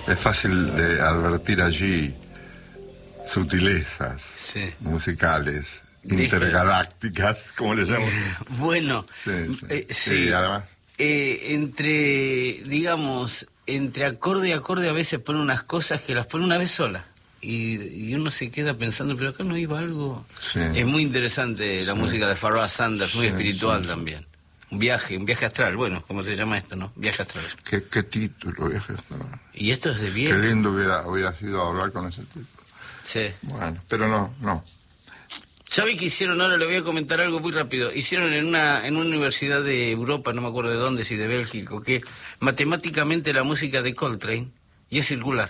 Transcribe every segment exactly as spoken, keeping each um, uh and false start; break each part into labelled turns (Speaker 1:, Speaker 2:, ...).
Speaker 1: Es fácil de advertir allí sutilezas
Speaker 2: sí.
Speaker 1: musicales, intergalácticas, como le llamo.
Speaker 2: Bueno,
Speaker 1: sí, sí.
Speaker 2: Eh, sí.
Speaker 1: sí, además.
Speaker 2: Eh, entre, digamos, entre acorde y acorde a veces pone unas cosas que las pone una vez sola. Y, y uno se queda pensando, pero acá no iba algo.
Speaker 1: Sí.
Speaker 2: Es muy interesante la sí. música de Pharoah Sanders, muy sí, espiritual sí. también. Un viaje, un viaje astral, bueno, ¿cómo se llama esto, no? Viaje astral.
Speaker 1: ¿Qué, qué título, viaje astral?
Speaker 2: Y esto es de viejo.
Speaker 1: Qué lindo hubiera, hubiera sido hablar con ese tipo.
Speaker 2: Sí.
Speaker 1: Bueno, pero no, no.
Speaker 2: ¿Sabe qué hicieron? Ahora le voy a comentar algo muy rápido. Hicieron en una en una universidad de Europa, no me acuerdo de dónde, si de Bélgica, que matemáticamente la música de Coltrane y es circular.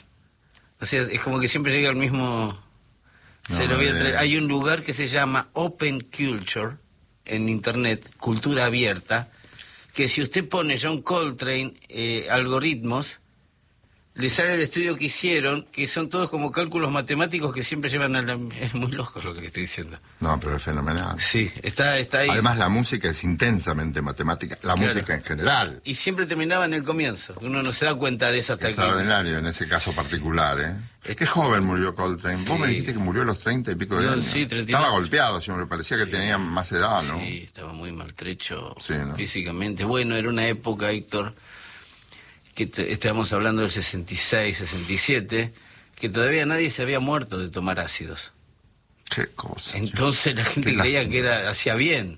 Speaker 2: O sea, es como que siempre llega al mismo... No, se lo voy a traer. Hay un lugar que se llama Open Culture en internet, cultura abierta, que si usted pone John Coltrane, eh, algoritmos, le sale el estudio que hicieron, que son todos como cálculos matemáticos que siempre llevan a la... Es muy loco lo que le estoy diciendo.
Speaker 1: No, pero es fenomenal.
Speaker 2: Sí, está, está ahí.
Speaker 1: Además la música es intensamente matemática, la claro. música en general.
Speaker 2: Y siempre terminaba en el comienzo, uno no se da cuenta de eso hasta que...
Speaker 1: Extraordinario en ese caso particular, ¿eh? Es que joven murió Coltrane. Vos sí. me dijiste que murió a los treinta y pico de años.
Speaker 2: Sí, treinta.
Speaker 1: Estaba golpeado, siempre parecía que sí. tenía más edad, ¿no?
Speaker 2: Sí, estaba muy maltrecho
Speaker 1: sí, ¿no?
Speaker 2: físicamente. Bueno, era una época, Héctor, que estábamos hablando del sesenta y seis, sesenta y siete, que todavía nadie se había muerto de tomar ácidos.
Speaker 1: Qué cosa.
Speaker 2: Entonces la gente creía lástima. que era hacía bien,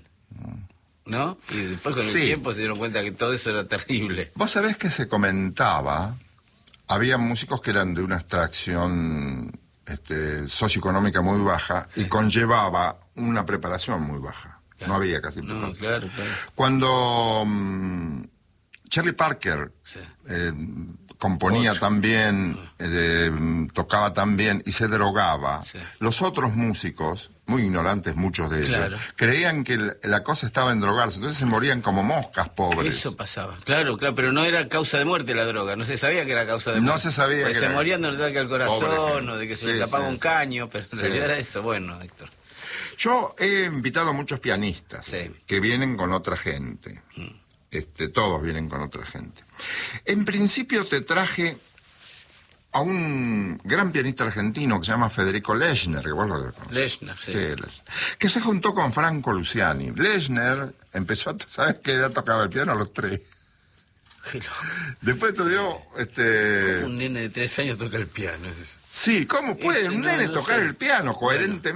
Speaker 2: ¿no? Y después con sí. el tiempo se dieron cuenta que todo eso era terrible.
Speaker 1: Vos sabés que se comentaba, había músicos que eran de una extracción este, socioeconómica muy baja sí. y conllevaba una preparación muy baja. Claro. No había casi preparación.
Speaker 2: No, claro, claro.
Speaker 1: Cuando um, Charlie Parker sí. eh, componía
Speaker 2: Ocho.
Speaker 1: también, eh, tocaba también y se drogaba, sí. los otros músicos, muy ignorantes muchos de ellos,
Speaker 2: claro.
Speaker 1: creían que la cosa estaba en drogarse, entonces se morían como moscas, pobres.
Speaker 2: Eso pasaba, claro, claro, pero no era causa de muerte la droga, no se sabía que era causa de muerte.
Speaker 1: No se sabía
Speaker 2: pues
Speaker 1: que
Speaker 2: se
Speaker 1: era...
Speaker 2: morían de un ataque al corazón o de que se sí, le tapaba sí, un caño, pero en sí. realidad era eso. Bueno, Héctor.
Speaker 1: Yo he invitado a muchos pianistas
Speaker 2: sí.
Speaker 1: que vienen con otra gente. Mm. Este, todos vienen con otra gente. En principio te traje a un gran pianista argentino que se llama Federico Lechner, que vos lo conoces.
Speaker 2: Lechner, sí.
Speaker 1: sí Lechner, que se juntó con Franco Luciani. Lechner empezó, ¿sabes qué edad tocaba el piano? A los tres. Después estudió, este...
Speaker 2: Un nene de tres años toca el piano.
Speaker 1: Sí, ¿cómo puede Ese un nene no, no tocar sé. el piano coherentemente? Bueno.